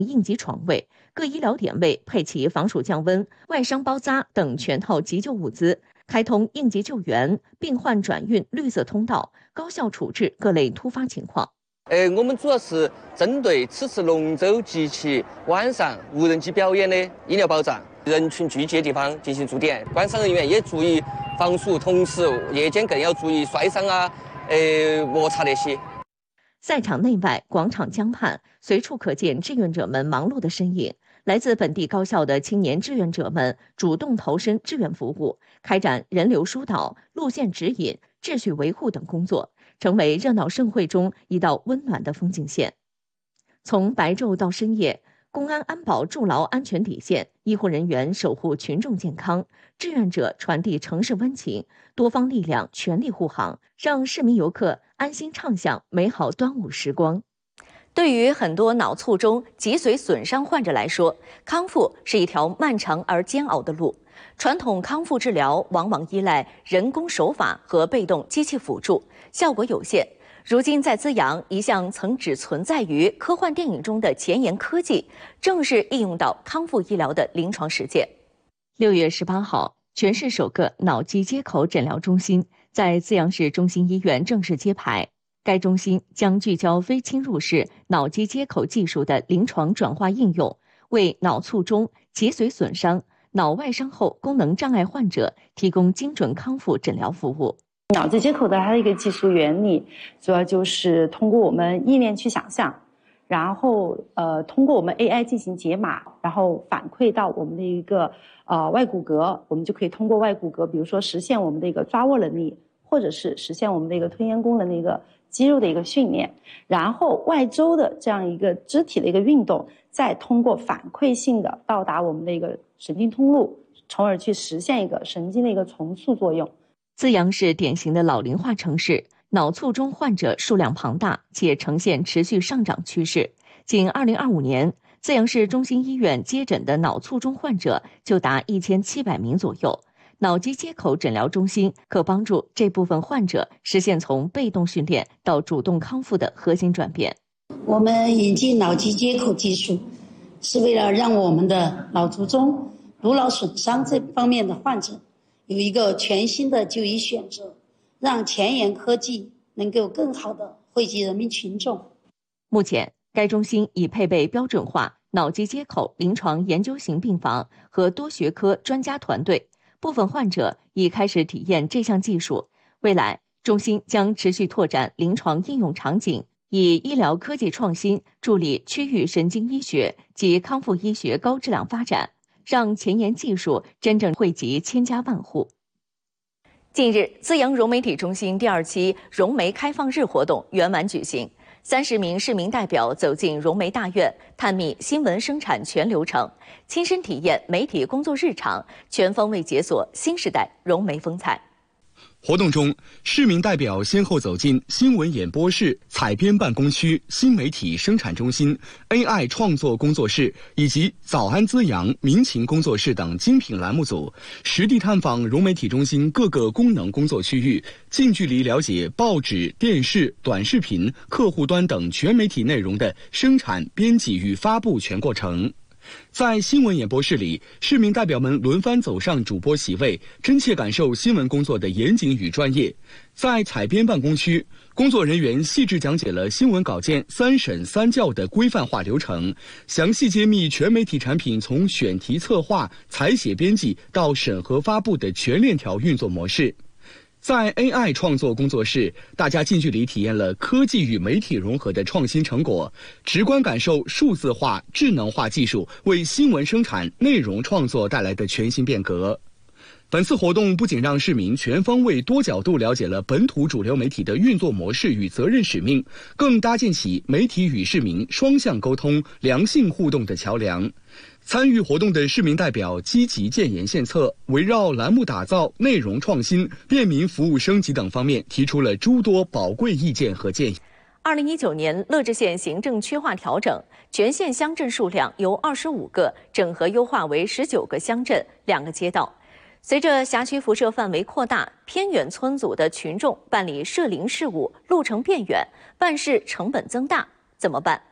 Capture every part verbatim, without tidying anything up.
应急床位，各医疗点位配齐防暑降温、外伤包扎等全套急救物资，开通应急救援、病患转运绿色通道，高效处置各类突发情况。 呃，我们主要是针对此次龙舟及其晚上无人机表演的医疗保障，人群聚集的地方进行驻点，观赏人员也注意防暑，同时夜间更要注意摔伤啊、呃摩擦那些。 赛场内外、广场江畔，随处可见志愿者们忙碌的身影。来自本地高校的青年志愿者们主动投身志愿服务，开展人流疏导、路线指引、秩序维护等工作，成为热闹盛会中一道温暖的风景线。从白昼到深夜，公安安保筑牢安全底线，医护人员守护群众健康，志愿者传递城市温情，多方力量全力护航，让市民游客安心畅享美好端午时光。对于很多脑卒中、脊髓损伤患者来说，康复是一条漫长而煎熬的路。传统康复治疗往往依赖人工手法和被动机器辅助，效果有限。如今，在资阳，一项曾只存在于科幻电影中的前沿科技，正式应用到康复医疗的临床实践。六月十八号，全市首个脑脊接口诊疗中心在资阳市中心医院正式揭牌。该中心将聚焦非侵入式脑脊接口技术的临床转化应用，为脑卒中、脊髓损伤、脑外伤后功能障碍患者提供精准康复诊疗服务。 脑脊接口的它的一个技术原理，主要就是通过我们意念去想象，然后呃通过我们 A I 进行解码，然后反馈到我们的一个呃外骨骼，我们就可以通过外骨骼，比如说实现我们的一个抓握能力，或者是实现我们的一个吞咽功能的一个肌肉的一个训练，然后外周的这样一个肢体的一个运动，再通过反馈性的到达我们的一个神经通路，从而去实现一个神经的一个重塑作用。 资阳是典型的老龄化城市，脑卒中患者数量庞大，且呈现持续上涨趋势。仅二零二五年，资阳市中心医院接诊的脑卒中患者就达一千七百名左右。脑脊接口诊疗中心可帮助这部分患者实现从被动训练到主动康复的核心转变。 我们引进脑脊接口技术，是为了让我们的脑卒中、颅脑损伤这方面的患者有一个全新的就医选择，让前沿科技能够更好地惠及人民群众。 目前，该中心已配备标准化脑脊接口临床研究型病房和多学科专家团队。部分患者已开始体验这项技术，未来中心将持续拓展临床应用场景，以医疗科技创新助力区域神经医学及康复医学高质量发展，让前沿技术真正惠及千家万户。近日，资阳融媒体中心第二期融媒开放日活动圆满举行。三十名市民代表走进融媒大院，探秘新闻生产全流程，亲身体验媒体工作日常，全方位解锁新时代融媒风采。 活动中，市民代表先后走进新闻演播室、采编办公区、新媒体生产中心、A I 创作工作室以及早安资阳民情工作室等精品栏目组，实地探访融媒体中心各个功能工作区域，近距离了解报纸、电视、短视频、客户端等全媒体内容的生产、编辑与发布全过程。在新闻演播室里，市民代表们轮番走上主播席位，真切感受新闻工作的严谨与专业。在采编办公区，工作人员细致讲解了新闻稿件三审三校的规范化流程，详细揭秘全媒体产品从选题策划、采写编辑到审核发布的全链条运作模式。在 A I 创作工作室，大家近距离体验了科技与媒体融合的创新成果，直观感受数字化、智能化技术为新闻生产、内容创作带来的全新变革。本次活动不仅让市民全方位、多角度了解了本土主流媒体的运作模式与责任使命，更搭建起媒体与市民双向沟通、良性互动的桥梁。参与活动的市民代表积极建言献策，围绕栏目打造、内容创新、便民服务升级等方面提出了诸多宝贵意见和建议。 二零一九年乐至县行政区划调整，全县乡镇数量由二十五个整合优化为十九个乡镇、两个街道。随着辖区辐射范围扩大，偏远村组的群众办理社邻事务路程变远，办事成本增大，怎么办？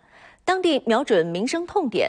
当地瞄准民生痛点，